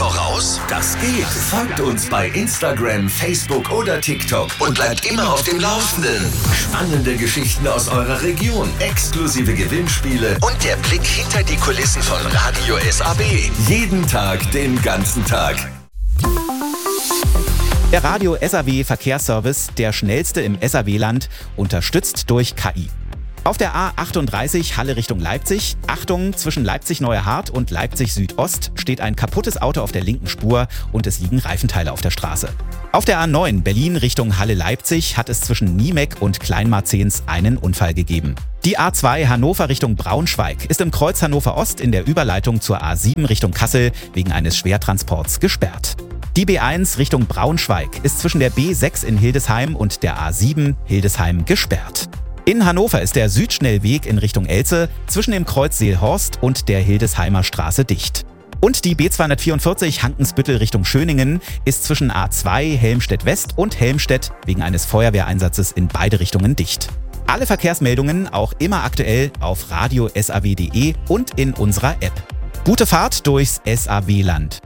voraus? Das geht. Folgt uns bei Instagram, Facebook oder TikTok und bleibt immer auf dem Laufenden. Spannende Geschichten aus eurer Region, exklusive Gewinnspiele und der Blick hinter die Kulissen von Radio SAW. Jeden Tag, den ganzen Tag. Der Radio SAW Verkehrsservice, der schnellste im SAW-Land, unterstützt durch KI. Auf der A38 Halle Richtung Leipzig, Achtung, zwischen Leipzig-Neuerhardt und Leipzig-Südost steht ein kaputtes Auto auf der linken Spur und es liegen Reifenteile auf der Straße. Auf der A9 Berlin Richtung Halle-Leipzig hat es zwischen Niemek und Kleinmarzens einen Unfall gegeben. Die A2 Hannover Richtung Braunschweig ist im Kreuz Hannover Ost in der Überleitung zur A7 Richtung Kassel wegen eines Schwertransports gesperrt. Die B1 Richtung Braunschweig ist zwischen der B6 in Hildesheim und der A7 Hildesheim gesperrt. In Hannover ist der Südschnellweg in Richtung Elze zwischen dem Kreuz Seelhorst und der Hildesheimer Straße dicht. Und die B244 Hankensbüttel Richtung Schöningen ist zwischen A2 Helmstedt West und Helmstedt wegen eines Feuerwehreinsatzes in beide Richtungen dicht. Alle Verkehrsmeldungen auch immer aktuell auf radiosaw.de und in unserer App. Gute Fahrt durchs SAW-Land.